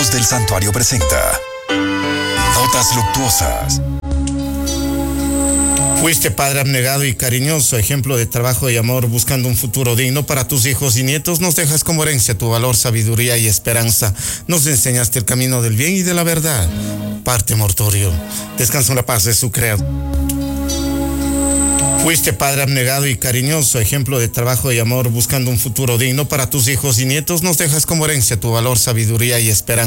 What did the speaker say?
Voz del Santuario presenta Notas Luctuosas. Fuiste padre abnegado y cariñoso, ejemplo de trabajo y amor, buscando un futuro digno para tus hijos y nietos. Nos dejas como herencia tu valor, sabiduría y esperanza. Nos enseñaste el camino del bien y de la verdad. Parte mortorio, descansa en la paz de su creador. Fuiste padre abnegado y cariñoso, ejemplo de trabajo y amor, buscando un futuro digno para tus hijos y nietos. Nos dejas como herencia tu valor, sabiduría y esperanza.